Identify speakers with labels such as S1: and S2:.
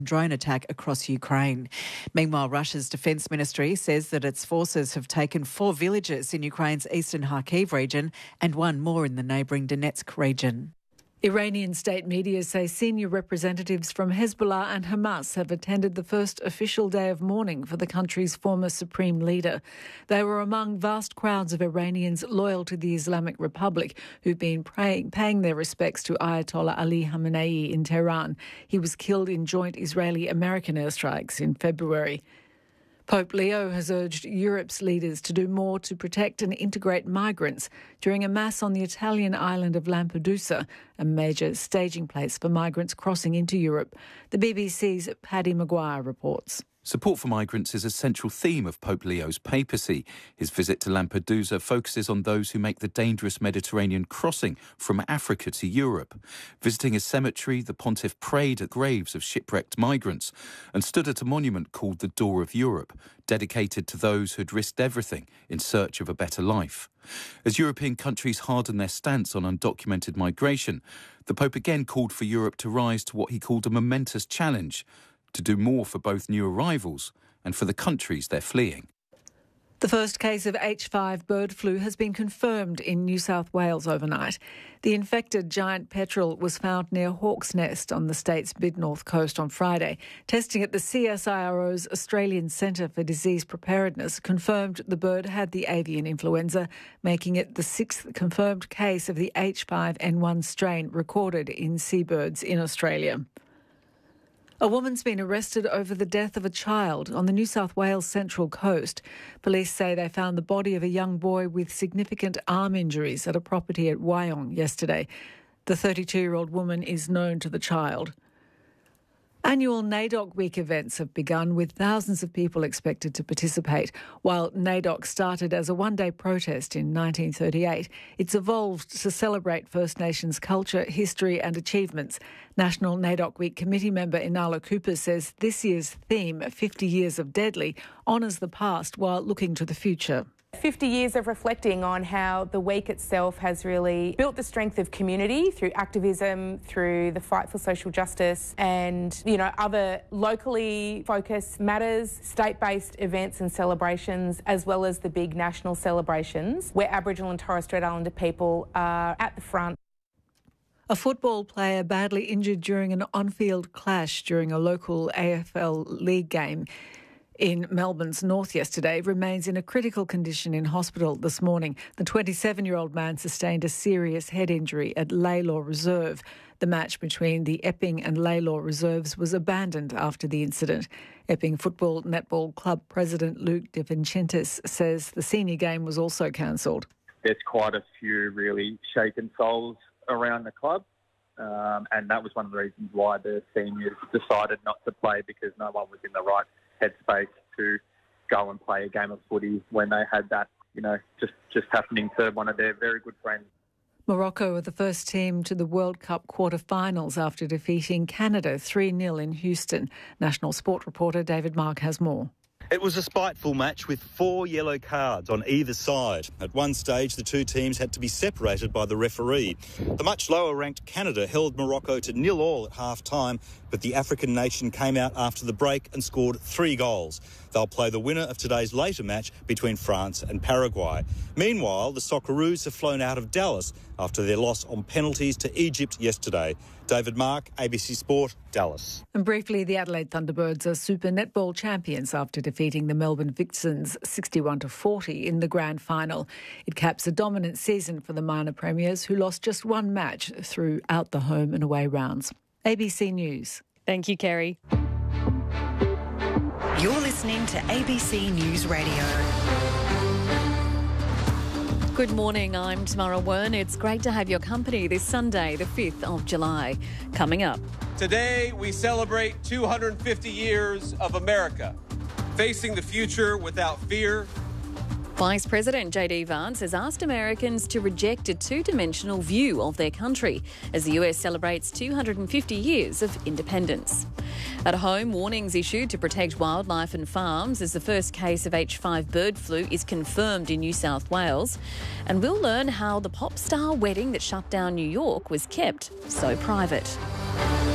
S1: drone attack across Ukraine. Meanwhile, Russia's defence ministry says that its forces have taken 4 villages in Ukraine's eastern Kharkiv region and 1 more in the neighbouring Donetsk region.
S2: Iranian state media say senior representatives from Hezbollah and Hamas have attended the first official day of mourning for the country's former supreme leader. They were among vast crowds of Iranians loyal to the Islamic Republic who've been paying their respects to Ayatollah Ali Khamenei in Tehran. He was killed in joint Israeli-American airstrikes in February. Pope Leo has urged Europe's leaders to do more to protect and integrate migrants during a mass on the Italian island of Lampedusa, a major staging place for migrants crossing into Europe. The BBC's Paddy Maguire reports.
S3: Support for migrants is a central theme of Pope Leo's papacy. His visit to Lampedusa focuses on those who make the dangerous Mediterranean crossing from Africa to Europe. Visiting a cemetery, the pontiff prayed at graves of shipwrecked migrants and stood at a monument called the Door of Europe, dedicated to those who'd risked everything in search of a better life. As European countries harden their stance on undocumented migration, the Pope again called for Europe to rise to what he called a momentous challenge, to do more for both new arrivals and for the countries they're fleeing.
S2: The first case of H5 bird flu has been confirmed in New South Wales overnight. The infected giant petrel was found near Hawk's Nest on the state's mid-north coast on Friday. Testing at the CSIRO's Australian Centre for Disease Preparedness confirmed the bird had the avian influenza, making it the 6th confirmed case of the H5N1 strain recorded in seabirds in Australia. A woman's been arrested over the death of a child on the New South Wales Central Coast. Police say they found the body of a young boy with significant arm injuries at a property at Wyong yesterday. The 32-year-old woman is known to the child. Annual NAIDOC Week events have begun with thousands of people expected to participate. While NAIDOC started as a one-day protest in 1938, it's evolved to celebrate First Nations culture, history and achievements. National NAIDOC Week committee member Inala Cooper says this year's theme, 50 Years of Deadly, honours the past while looking to the future.
S4: 50 years of reflecting on how the week itself has really built the strength of community through activism, through the fight for social justice and, other locally focused matters, state-based events and celebrations, as well as the big national celebrations where Aboriginal and Torres Strait Islander people are at the front.
S2: A football player badly injured during an on-field clash during a local AFL League game in Melbourne's north yesterday remains in a critical condition in hospital this morning. The 27-year-old man sustained a serious head injury at Laylaw Reserve. The match between the Epping and Laylaw Reserves was abandoned after the incident. Epping Football Netball Club President Luke De Vincentis says the senior game was also cancelled.
S5: There's quite a few really shaken souls around the club. And that was one of the reasons why the seniors decided not to play, because no one was in the right headspace to go and play a game of footy when they had that, just happening to one of their very good friends.
S2: Morocco are the first team to the World Cup quarter-finals after defeating Canada 3-0 in Houston. National Sport reporter David Mark has more.
S6: It was a spiteful match with 4 yellow cards on either side. At one stage, the two teams had to be separated by the referee. The much lower-ranked Canada held Morocco to 0-0 at half-time, but the African nation came out after the break and scored 3 goals. They'll play the winner of today's later match between France and Paraguay. Meanwhile, the Socceroos have flown out of Dallas after their loss on penalties to Egypt yesterday. David Mark, ABC Sport, Dallas.
S2: And briefly, the Adelaide Thunderbirds are Super Netball champions after defeating the Melbourne Vixens 61-40 in the grand final. It caps a dominant season for the minor premiers, who lost just one match throughout the home and away rounds. ABC News.
S7: Thank you, Kerry.
S8: You're listening to ABC News Radio.
S7: Good morning, I'm Tamara Wern. It's great to have your company this Sunday, the 5th of July. Coming up.
S9: Today, we celebrate 250 years of America, facing the future without fear.
S7: Vice President J.D. Vance has asked Americans to reject a two-dimensional view of their country as the US celebrates 250 years of independence. At home, warnings issued to protect wildlife and farms as the first case of H5 bird flu is confirmed in New South Wales. And we'll learn how the pop star wedding that shut down New York was kept so private.